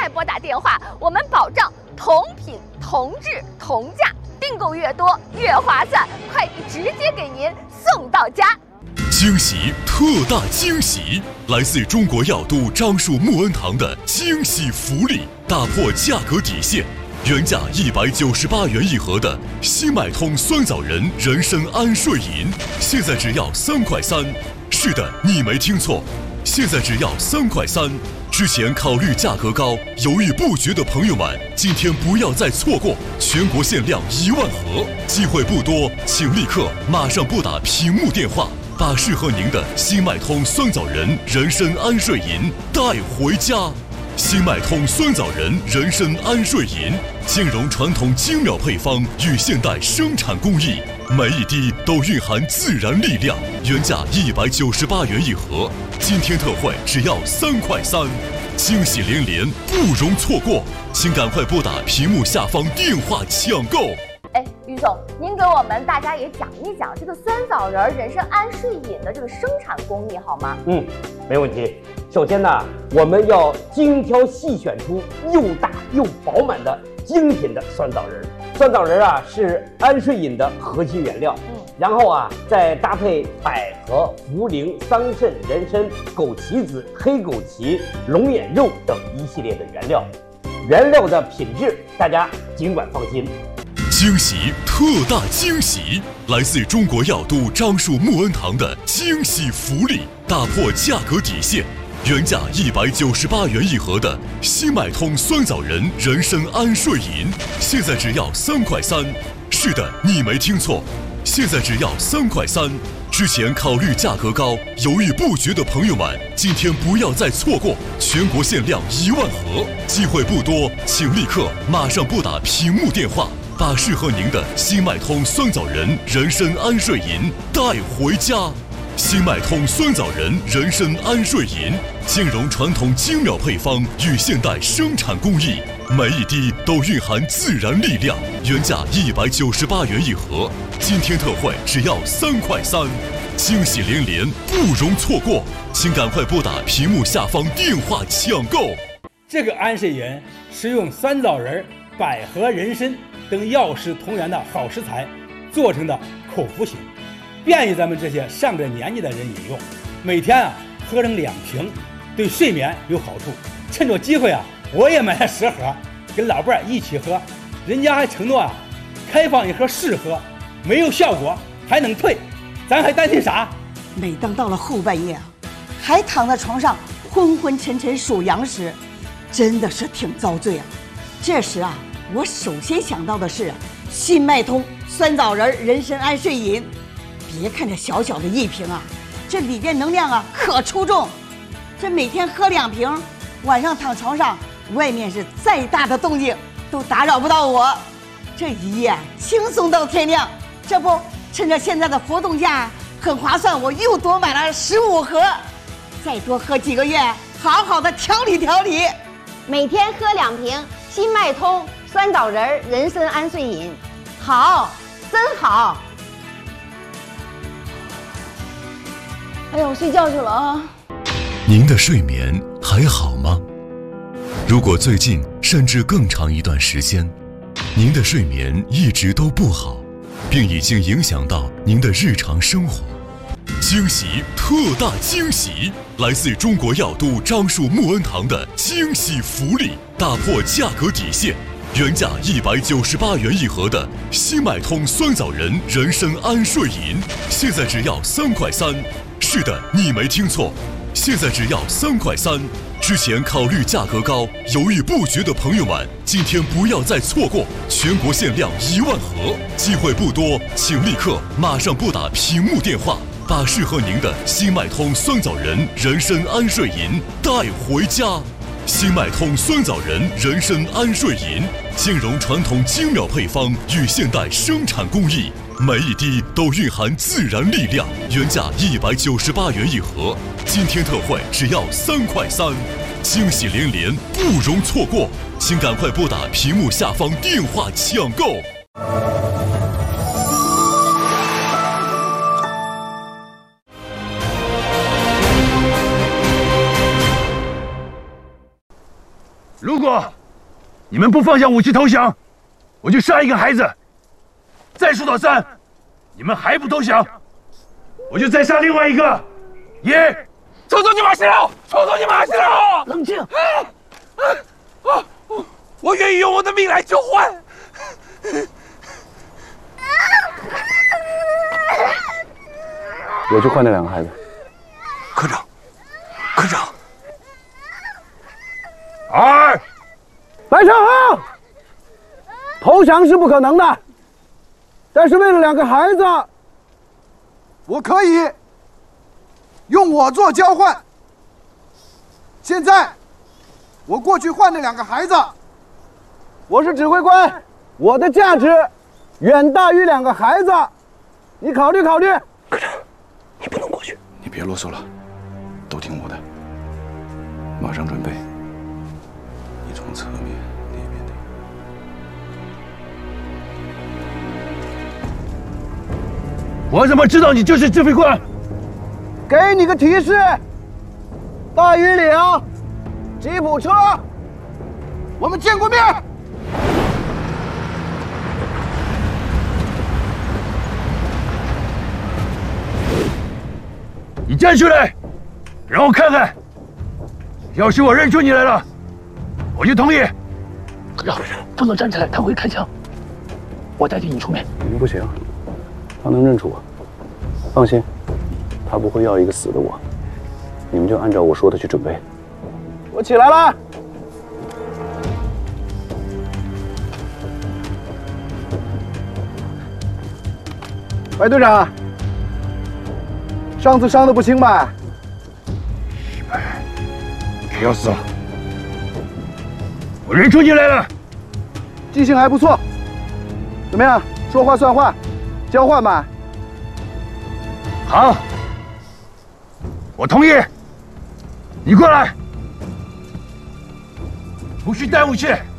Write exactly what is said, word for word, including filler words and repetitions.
拨打电话，我们保障同品同质同价，订购越多越划算，快递直接给您送到家。 惊喜特大惊喜！来自中国药都樟树木恩堂的惊喜福利，打破价格底线。原价一百九十八元一盒的新脉通酸枣仁人参安睡饮，现在只要三块三。是的，你没听错，现在只要三块三。之前考虑价格高，犹豫不决的朋友们，今天不要再错过，全国限量一万盒，机会不多，请立刻马上拨打屏幕电话，把适合您的新脉通酸枣仁人参安睡饮带回家。新脉通酸枣仁人参安睡饮，兼容传统精妙配方与现代生产工艺，每一滴都蕴含自然力量。原价一百九十八元一盒，今天特惠只要三块三，惊喜连连，不容错过，请赶快拨打屏幕下方电话抢购。 哎，于总，您给我们大家也讲一讲这个酸枣仁人参安睡饮的这个生产工艺好吗？ 嗯，没问题。首先呢，我们要精挑细选出又大又饱满的精品的酸枣仁。酸枣仁啊是安睡饮的核心原料，嗯，然后啊再搭配百合、茯苓、桑葚、人参、枸杞子、黑枸杞、龙眼肉等一系列的原料。原料的品质大家尽管放心。 惊喜特大惊喜！来自中国药都樟树木恩堂的惊喜福利，打破价格底线。原价一百九十八元一盒的新脉通酸枣仁人参安睡饮，现在只要三块三。是的，你没听错，现在只要三块三。之前考虑价格高，犹豫不决的朋友们，今天不要再错过，全国限量一万盒，机会不多，请立刻马上拨打屏幕电话，把适合您的新脉通酸枣仁人参安睡饮带回家。新脉通酸枣仁人参安睡饮，兼容传统精妙配方与现代生产工艺，每一滴都蕴含自然力量。原价一百九十八元一盒，今天特惠只要三块三，惊喜连连，不容错过，请赶快拨打屏幕下方电话抢购。 这个安睡饮是用酸枣仁、百合、人参等药食同源的好食材做成的口服型，便于咱们这些上了年纪的人饮用。每天啊喝上两瓶，对睡眠有好处。趁着机会啊，我也买了十盒，跟老伴儿一起喝。人家还承诺啊，开放一盒试喝，没有效果还能退，咱还担心啥？ 每当到了后半夜啊，还躺在床上昏昏沉沉数羊时，真的是挺遭罪啊。这时啊，我首先想到的是啊，新脉通酸枣仁人参安睡饮。别看这小小的一瓶啊，这里边能量啊可出众。这每天喝两瓶，晚上躺床上，外面是再大的动静都打扰不到我，这一夜轻松到天亮。这不，趁着现在的活动价很划算，我又多买了十五盒，再多喝几个月，好好的调理调理。 每天喝两瓶新脉通酸枣仁人参安睡饮，好，真好。哎呦，我睡觉去了啊！ 您的睡眠还好吗？如果最近甚至更长一段时间，您的睡眠一直都不好，并已经影响到您的日常生活，惊喜特大惊喜！来自中国药都樟树木恩堂的惊喜福利，打破价格底线。原价一百九十八元一盒的新脉通酸枣仁人参安睡饮，现在只要三块三。是的，你没听错，现在只要三块三。之前考虑价格高，犹豫不决的朋友们，今天不要再错过，全国限量一万盒，机会不多，请立刻马上拨打屏幕电话，把适合您的新脉通酸枣仁人参安睡饮带回家。新脉通酸枣仁人参安睡饮，兼容传统精妙配方与现代生产工艺，每一滴都蕴含自然力量。原价一百九十八元一盒，今天特惠只要三块三，惊喜连连，不容错过，请赶快拨打屏幕下方电话抢购。 如果你们不放下武器投降，我就杀一个孩子；再数到三，你们还不投降，我就再杀另外一个。一， 抽走你马西佬，抽走你马西佬！ 冷静。 啊啊啊！我愿意用我的命来交换。 我去换那两个孩子。 科长，科长。 二， 白胜豪，投降是不可能的，但是为了两个孩子， 我可以用我做交换。现在，我过去换那两个孩子。 我是指挥官，我的价值远大于两个孩子，你考虑考虑。 科长，你不能过去。你别啰嗦了，都听我的。马上准备。你从侧面那边的。 我怎么知道你就是指挥官？ 给你个提示，大余岭，吉普车， 我们见过面。 你站出来，让我看看。要是我认出你来了，我就同意。 科长，不能站起来，他会开枪。我代替你出面。 你们不行，他能认出我。放心，他不会要一个死的我。你们就按照我说的去准备。我起来了。白队长，上次伤的不轻吧？ 一百，可要死了！我认出你来了， 记性还不错。怎么样？说话算话，交换吧。 好，我同意。你过来，不许带武器。